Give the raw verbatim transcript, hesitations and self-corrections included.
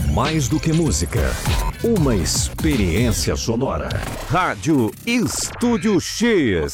Mais do que música, uma experiência sonora. Rádio Estúdio X.